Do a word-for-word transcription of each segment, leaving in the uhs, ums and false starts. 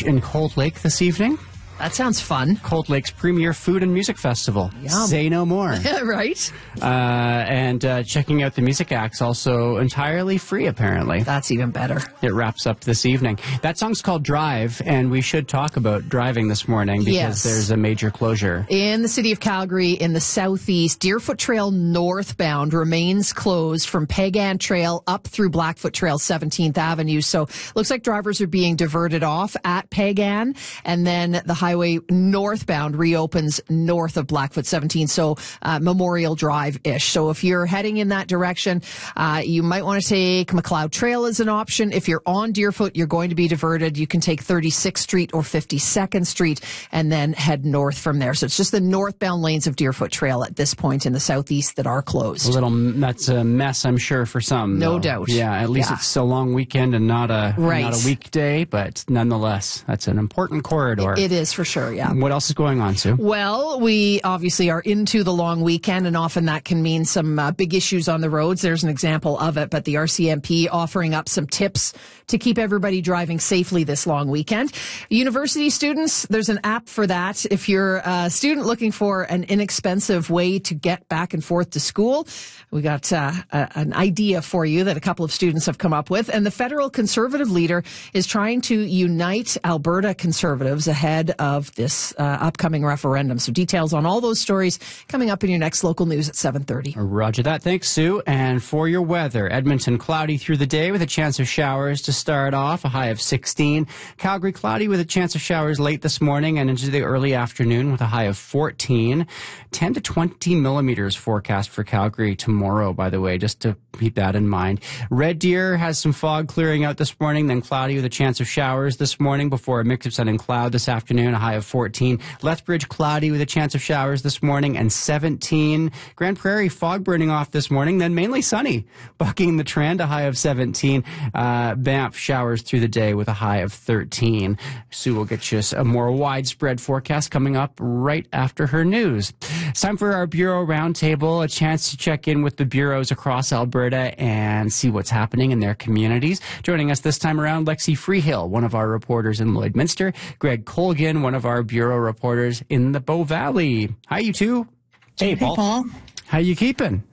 Beach in Cold Lake this evening. That sounds fun. Cold Lake's premier food and music festival. Yum. Say no more. Right? Uh, and uh, checking out the music acts also entirely free, apparently. That's even better. It wraps up this evening. That song's called Drive, and we should talk about driving this morning because Yes. there's a major closure. In the city of Calgary, in the southeast, Deerfoot Trail northbound remains closed from Pagan Trail up through Blackfoot Trail seventeenth Avenue. So looks like drivers are being diverted off at Pagan, and then the highway northbound reopens north of Blackfoot seventeen, so uh, Memorial Drive-ish. So if you're heading in that direction, uh, you might want to take McLeod Trail as an option. If you're on Deerfoot, you're going to be diverted. You can take thirty-sixth Street or fifty-second Street and then head north from there. So it's just the northbound lanes of Deerfoot Trail at this point in the southeast that are closed. A little, that's a mess, I'm sure, for some. No though. doubt. Yeah, at least Yeah. it's a long weekend and not a Right. not a weekday, but nonetheless, that's an important corridor. It is for sure, yeah. What else is going on, Sue? Well, we obviously are into the long weekend, and often that can mean some uh, big issues on the roads. There's an example of it, but the R C M P offering up some tips to keep everybody driving safely this long weekend. University students, there's an app for that. If you're a student looking for an inexpensive way to get back and forth to school, we got uh, a, an idea for you that a couple of students have come up with. And the federal conservative leader is trying to unite Alberta conservatives ahead of this uh, upcoming referendum. So details on all those stories coming up in your next local news at seven thirty. Roger that. Thanks, Sue. And for your weather, Edmonton cloudy through the day with a chance of showers to start off, a high of sixteen. Calgary cloudy with a chance of showers late this morning and into the early afternoon with a high of fourteen. ten to twenty millimeters forecast for Calgary tomorrow, by the way, just to keep that in mind. Red Deer has some fog clearing out this morning, then cloudy with a chance of showers this morning before a mix of sun and cloud this afternoon, a high of fourteen. Lethbridge cloudy with a chance of showers this morning and seventeen. Grand Prairie fog burning off this morning, then mainly sunny, bucking the trend, a high of seventeen. Uh, Banff showers through the day with a high of thirteen. Sue will get you a more widespread forecast coming up right after her news. It's time for our Bureau Roundtable, a chance to check in with the bureaus across Alberta and see what's happening in their communities. Joining us this time around, Lexi Freehill, one of our reporters in Lloydminster, Greg Colgan, one of our bureau reporters in the Bow Valley. Hi, you two. Hey, Paul. Hey, Paul. How you keeping?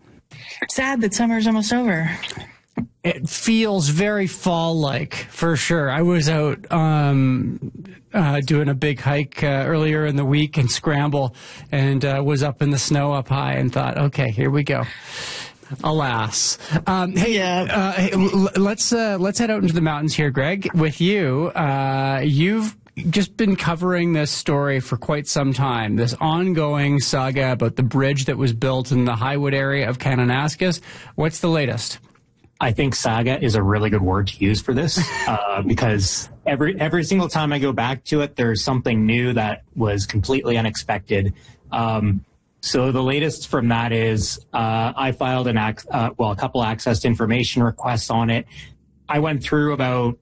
Sad that summer's almost over. It feels very fall-like, for sure. I was out um, uh, doing a big hike uh, earlier in the week and scramble, and uh, was up in the snow up high and thought, okay, here we go. Alas. Um, hey, Yeah. uh, hey, l- let's uh, let's head out into the mountains here, Greg. With you, uh, you've just been covering this story for quite some time, this ongoing saga about the bridge that was built in the Highwood area of Kananaskis. What's the latest? I think saga is a really good word to use for this uh, because every every single time I go back to it, there's something new that was completely unexpected. Um, so the latest from that is uh, I filed an ac- uh, well a couple access to information requests on it. I went through about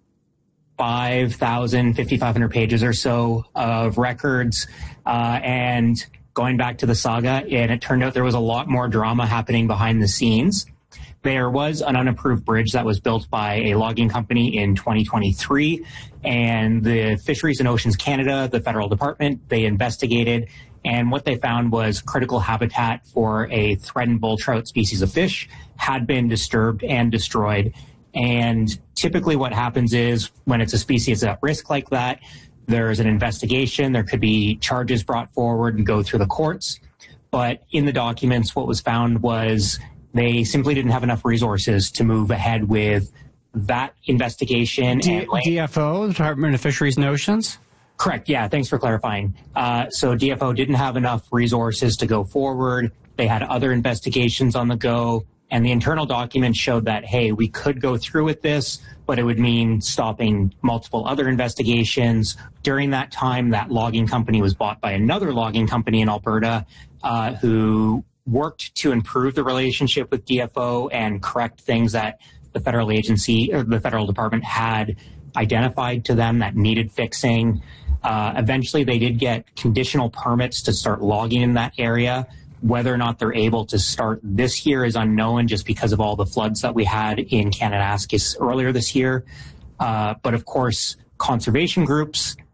five thousand, fifty-five hundred pages or so of records uh, and going back to the saga, and it turned out there was a lot more drama happening behind the scenes. There was an unapproved bridge that was built by a logging company in twenty twenty-three, and the Fisheries and Oceans Canada, the federal department, they investigated, and what they found was critical habitat for a threatened bull trout species of fish had been disturbed and destroyed. And typically what happens is when it's a species at risk like that, there's an investigation, there could be charges brought forward and go through the courts. But in the documents, what was found was they simply didn't have enough resources to move ahead with that investigation. D- and land- D F O, Department of Fisheries and Oceans? Correct. Yeah. Thanks for clarifying. Uh, so D F O didn't have enough resources to go forward. They had other investigations on the go. And the internal documents showed that, hey, we could go through with this, but it would mean stopping multiple other investigations. During that time, that logging company was bought by another logging company in Alberta uh, who worked to improve the relationship with D F O and correct things that the federal agency or the federal department had identified to them that needed fixing. Uh, eventually, they did get conditional permits to start logging in that area. Whether or not they're able to start this year is unknown just because of all the floods that we had in Kananaskis earlier this year. Uh, but of course, conservation groups